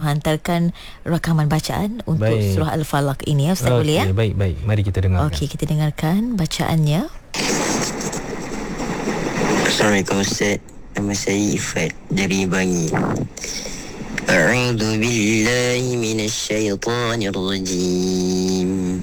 menghantarkan rakaman bacaan untuk Baik. surah Al-Falaq ini, Ustaz, boleh ya? Baik. Mari kita dengarkan. Okey, kita dengarkan bacaannya. Assalamualaikum Ustaz. Nama saya Ifat dari Bangi. A'udzu billahi minasyaitonir rajim.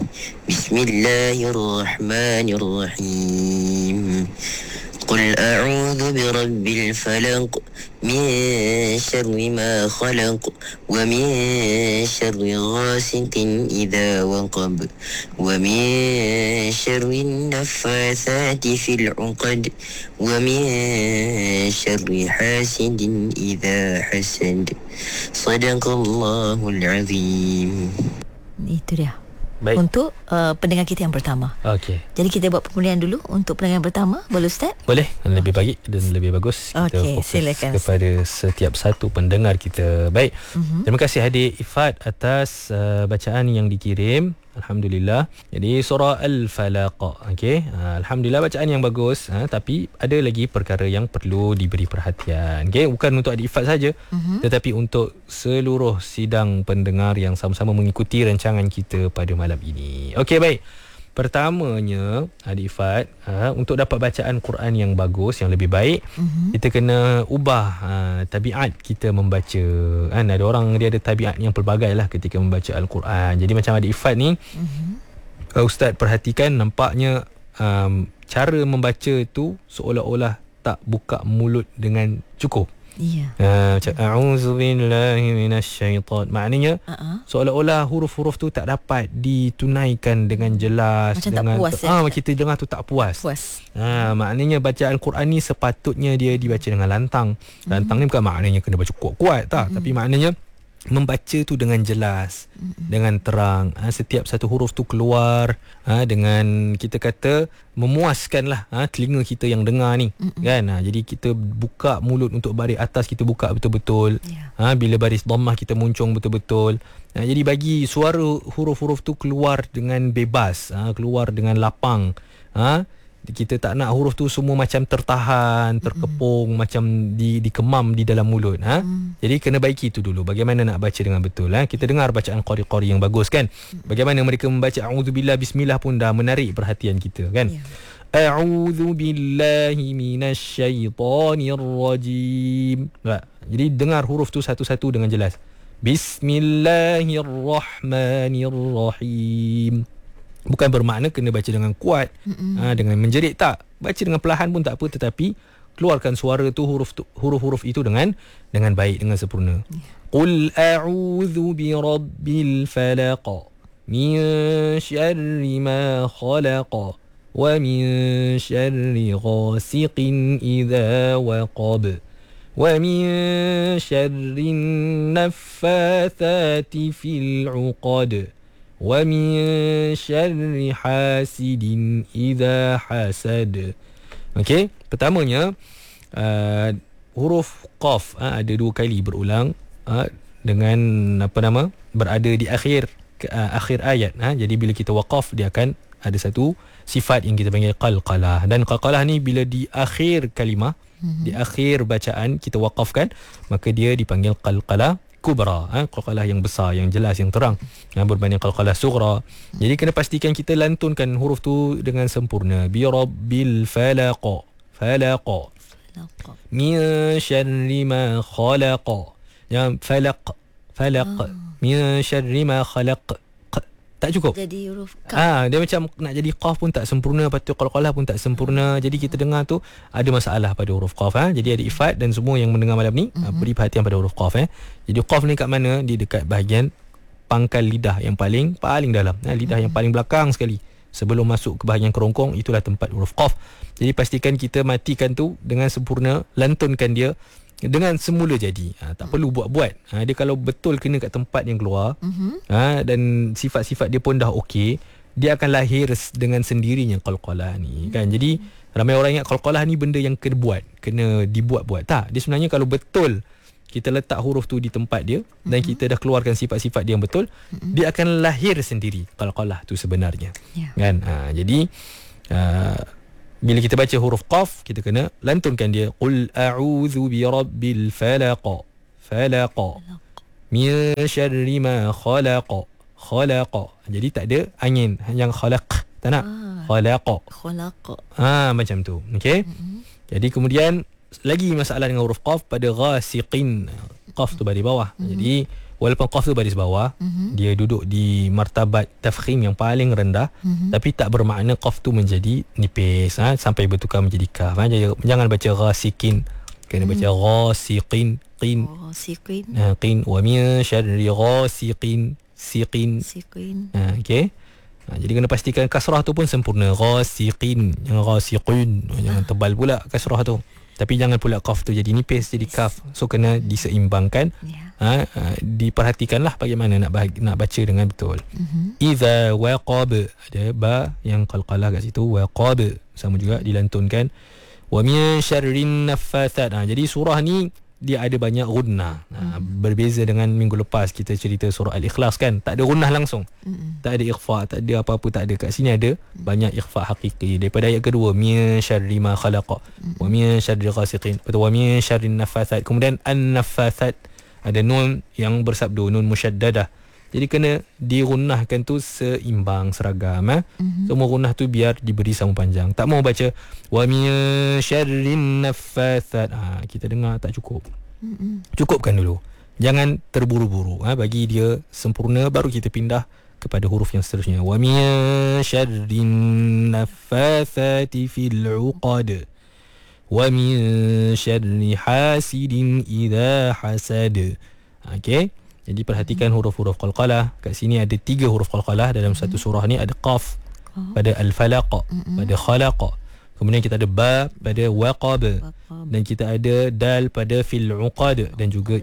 Bismillahirrahmanirrahim. Qul a'udzu birabbil falaq min syarri ma khalaq wa min syarri ghasiqin idza waqab wa min syarri naffatsati fil 'uqad wa min syarri hasidin idza hasad. Shadaqallahul azim. Itu dia. Baik. Untuk pendengar kita yang pertama. Okey. Jadi kita buat pemulihan dulu untuk pendengar yang pertama. Boleh, Ustaz? Boleh, lebih baik dan lebih bagus kita Okey, fokus silakan. kepada setiap satu pendengar kita. Baik. Terima kasih Hadir Ifat atas bacaan yang dikirim. Alhamdulillah. Jadi surah Al-Falaq. Okey. Alhamdulillah, bacaan yang bagus, tapi ada lagi perkara yang perlu diberi perhatian. Okey, bukan untuk Adik Ifat saja, tetapi untuk seluruh sidang pendengar yang sama-sama mengikuti rancangan kita pada malam ini. Okey, baik. Pertamanya, Adik Ifat, untuk dapat bacaan Quran yang bagus, yang lebih baik, kita kena ubah tabiat kita membaca. Ada orang dia ada tabiat yang pelbagai lah ketika membaca Al-Quran. Jadi macam Adik Ifat ni, Ustaz perhatikan, nampaknya cara membaca tu seolah-olah tak buka mulut dengan cukup. Ya. Macam a'udzubillahi minasyaitan. Maknanya seolah-olah huruf-huruf tu tak dapat ditunaikan dengan jelas, macam dengan tak puas, kita dengar tu tak puas. Puas. Maknanya bacaan Quran ni sepatutnya dia dibaca dengan lantang. Lantang ni bukan maknanya kena baca kuat-kuat tak, tapi maknanya membaca tu dengan jelas, dengan terang. Setiap satu huruf tu keluar dengan, kita kata, memuaskanlah telinga kita yang dengar ni, kan. Jadi kita buka mulut untuk baris atas, kita buka betul-betul. Bila baris dhammah kita muncung betul-betul. Jadi bagi suara huruf-huruf tu keluar dengan bebas, keluar dengan lapang. Kita tak nak huruf tu semua macam tertahan, terkepung, macam dikemam di dalam mulut. Jadi kena baiki itu dulu. Bagaimana nak baca dengan betul. Kita dengar bacaan qari-qari yang bagus, kan. Bagaimana mereka membaca a'udzubillah, bismillah pun dah menarik perhatian kita, kan. A'udzubillahi minasyaitonirrajim. Jadi dengar huruf tu satu-satu dengan jelas. Bismillahirrahmanirrahim. Bukan bermakna kena baca dengan kuat, dengan menjerit, tak. Baca dengan perlahan pun tak apa, tetapi keluarkan suara tu, huruf-huruf itu dengan baik, dengan sempurna. Qul a'udzu birabbil falaq min syarri ma khalaq wa min syarri ghasiqin idza waqab wa min syarri naffatsati fil 'uqad wa min syarri hasidin idza hasad. Okey, pertamanya huruf qaf ada dua kali berulang dengan berada di akhir ayat. Jadi bila kita waqaf, dia akan ada satu sifat yang kita panggil qalqalah. Dan qalqalah ni bila di akhir kalimah, di akhir bacaan kita waqafkan, maka dia dipanggil qalqalah kubra, qalqalah yang besar, yang jelas, yang terang, berbanding qalqalah sughra. Jadi kena pastikan kita lantunkan huruf tu dengan sempurna. Bi rabbil falaq, falaq, min syarri ma khalaq. Ya, falaq, min syarri ma khalaq. Tak cukup. Jadi huruf kaf. Dia macam nak jadi qaf pun tak sempurna, lepas tu qalqalah pun tak sempurna. Jadi kita dengar tu ada masalah pada huruf qaf. Jadi ada Ifat dan semua yang mendengar malam ni, beri perhatian pada huruf qaf. Jadi qaf ni kat mana? Dia dekat bahagian pangkal lidah yang paling dalam. Lidah yang paling belakang sekali. Sebelum masuk ke bahagian kerongkong, itulah tempat huruf qaf. Jadi pastikan kita matikan tu dengan sempurna, lantunkan dia dengan semula jadi. Tak perlu buat-buat. Dia kalau betul kena kat tempat yang keluar, dan sifat-sifat dia pun dah okey, dia akan lahir dengan sendirinya qalqalah ni, kan. Jadi ramai orang ingat qalqalah ni benda yang kena buat, kena dibuat-buat. Tak, dia sebenarnya kalau betul kita letak huruf tu di tempat dia, dan kita dah keluarkan sifat-sifat dia yang betul, dia akan lahir sendiri qalqalah tu sebenarnya, kan. Jadi bila kita baca huruf qaf, kita kena lantunkan dia. Qul a'udzu birabbil falaq, falaq, min syarri ma khalaq. Jadi tak ada angin, yang khalaq. Tak nak. Khalaq. Macam tu. Okey. Jadi kemudian lagi masalah dengan huruf qaf pada ghasiqin. Qaf tu baris bawah. Jadi walaupun qaf tu baris bawah, dia duduk di martabat tafkhim yang paling rendah, tapi tak bermakna qaf tu menjadi nipis sampai bertukar menjadi kaf. Jangan baca ghasiqin, kena baca ghasiqin. Qin. Qin wa min syarri ghasiqin. Siqin. Okey. Jadi kena pastikan kasrah tu pun sempurna. Ghasiqin, jangan ghasiqin. Jangan tebal pula kasrah tu. Tapi jangan pula qaf tu jadi nipis, jadi kaf. So kena diseimbangkan. Diperhatikanlah bagaimana nak baca dengan betul. Idza waqab, ada ba yang qalqalah kat situ. Waqab sama juga dilantunkan. Wa min syarrin naffasat. Jadi surah ni dia ada banyak gunnah. Berbeza dengan minggu lepas kita cerita surah Al-Ikhlas kan, tak ada gunnah langsung. Tak ada ikhfa, tak ada apa-apa, tak ada. Kat sini ada banyak ikhfa hakiki. Daripada ayat kedua, min syarri ma khalaq wa min syarri ghasiqin, wa min syarri naffasat. Kemudian an-naffasat ada nun yang bersabdu, nun musyaddadah. Jadi kena dirunnahkan tu seimbang, seragam. Semua runnah tu biar diberi sama panjang. Tak mau baca wa min syarrin naffasat. Kita dengar tak cukup. Cukupkan dulu. Jangan terburu-buru. Bagi dia sempurna, baru kita pindah kepada huruf yang seterusnya. Wa min syarrin naffasati fil 'uqad. Wa min syarri hasidin idza hasad. Okey. Jadi perhatikan huruf-huruf qalqalah. Kat sini ada 3 huruf qalqalah dalam satu surah ni. Ada qaf pada al-falaq, pada khalaq. Kemudian kita ada ba pada waqab, dan kita ada dal pada fil uqad, dan juga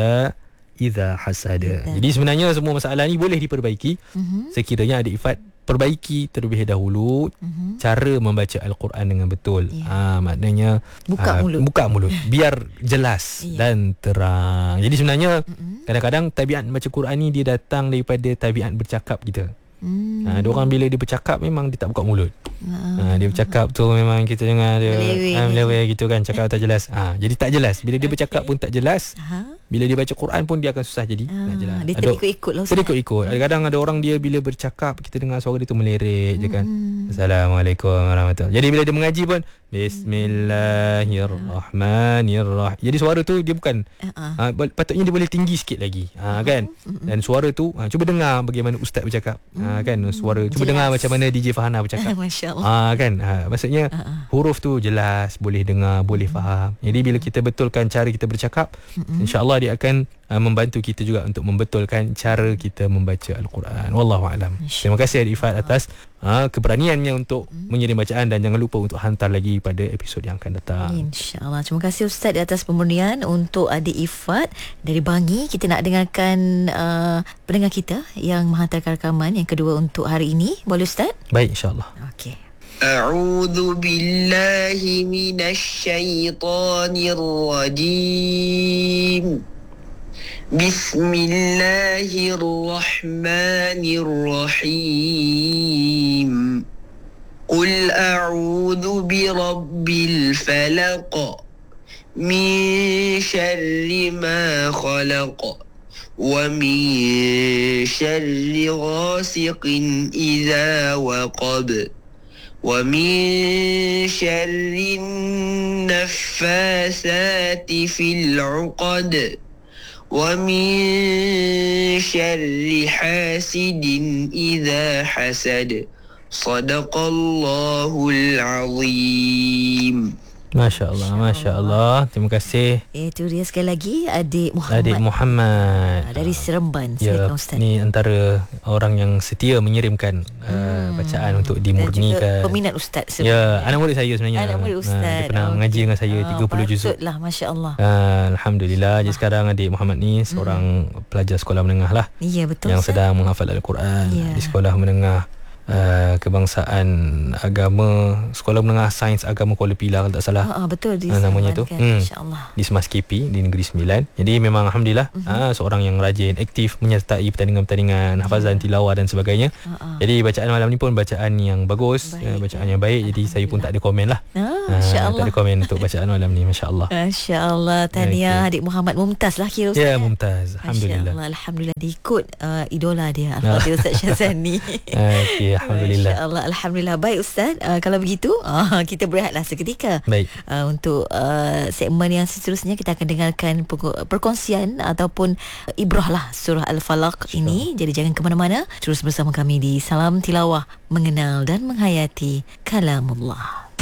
idza hasada. Jadi sebenarnya semua masalah ni boleh diperbaiki sekiranya ada ifat. Perbaiki terlebih dahulu cara membaca Al-Quran dengan betul. Maknanya buka mulut biar jelas dan terang. Jadi sebenarnya kadang-kadang tabiat baca Quran ni dia datang daripada tabiat bercakap kita. Ada orang bila dia bercakap memang dia tak buka mulut. Dia bercakap tu memang kita dengar dia meleweh gitu kan, cakap tak jelas. Jadi tak jelas. Bila dia bercakap pun tak jelas. Bila dia baca Quran pun dia akan susah jadi tak jelas. Dia terikut-ikut lah. Terikut-ikut. Kadang-kadang ada orang dia bila bercakap kita dengar suara dia tu melirik je kan. Assalamualaikum warahmatullahi. Jadi bila dia mengaji pun Bismillahirrahmanirrahim. Jadi suara tu dia bukan patutnya dia boleh tinggi sikit lagi kan. Dan suara tu cuba dengar bagaimana ustaz bercakap kan, suara cuba dengar macam mana DJ Fahana bercakap. Masya-Allah. Kan maksudnya huruf tu jelas, boleh dengar, boleh faham. Jadi bila kita betulkan cara kita bercakap, insya-Allah dia akan membantu kita juga untuk membetulkan cara kita membaca Al-Quran. Wallahu a'lam. Terima kasih Adik Ifat atas keberaniannya untuk mengirim bacaan, dan jangan lupa untuk hantar lagi pada episod yang akan datang. InsyaAllah. Terima kasih Ustaz di atas pemurnian untuk Adik Ifat dari Bangi. Kita nak dengarkan pendengar kita yang menghantarkan rakaman yang kedua untuk hari ini. Boleh Ustaz? Baik, insyaAllah. Okey. أعوذ بالله من الشيطان الرجيم بسم الله الرحمن الرحيم قل أعوذ برب الفلق من شر ما خلق ومن شر غاسق إذا وقب ومن شر النفاثات في العقد ومن شر حاسد إذا حسد صدق الله العظيم. Masya Allah, Masya Allah. Terima kasih. Itu dia sekali lagi Adik Muhammad. Adik Muhammad dari Seremban. Ya, Ustaz. ni antara orang yang setia mengirimkan bacaan untuk dimurnikan. Dan juga peminat Ustaz. Ya, anak murid saya sebenarnya. Anak murid Ustaz. Dia pernah mengaji dengan saya 30 juzuk. Patutlah, Masya Allah. Alhamdulillah. Jadi sekarang Adik Muhammad ni seorang pelajar sekolah menengah lah. Ya, betul yang Ustaz. sedang menghafal Al-Quran di sekolah menengah kebangsaan agama Sekolah Menengah Sains Agama Kuala Pilah kalau tak salah. Betul namanya tu. Insya-Allah. Di Semas KP di Negeri Sembilan. Jadi memang alhamdulillah seorang yang rajin, aktif menyertai pertandingan-pertandingan hafazan, tilawah dan sebagainya. Jadi bacaan malam ni pun bacaan yang bagus, bacaan yang baik. Jadi saya pun tak ada komen lah. Tak ada komen untuk bacaan malam ni, masya-Allah. Masya-Allah. Tahniah adik Muhammad Mumtaz lah kira Ustaz. Ya, Mumtaz. Alhamdulillah. Alhamdulillah diikut idola dia Al-Fatih Ustaz Syazani. Okey, alhamdulillah. Masya-Allah, alhamdulillah. Baik Ustaz, kalau begitu kita berehatlah seketika. Baik. Untuk segmen yang seterusnya kita akan dengarkan perkongsian ataupun ibrah lah surah Al-Falaq ini. Jadi jangan ke mana-mana, terus bersama kami di Salam Tilawah, mengenal dan menghayati kalamullah.